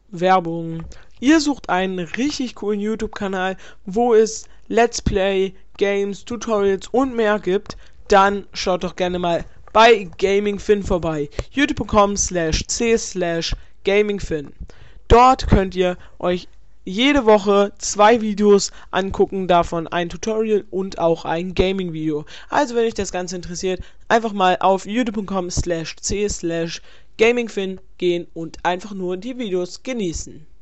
Werbung. Ihr sucht einen richtig coolen YouTube-Kanal, wo es Let's Play, Games, Tutorials und mehr gibt, dann schaut doch gerne mal bei GamingFin vorbei. youtube.com/c/gamingfin. Dort könnt ihr euch jede Woche 2 Videos angucken, davon ein Tutorial und auch ein Gaming-Video. Also wenn euch das Ganze interessiert, einfach mal auf youtube.com/c/gamingfin gehen und einfach nur die Videos genießen.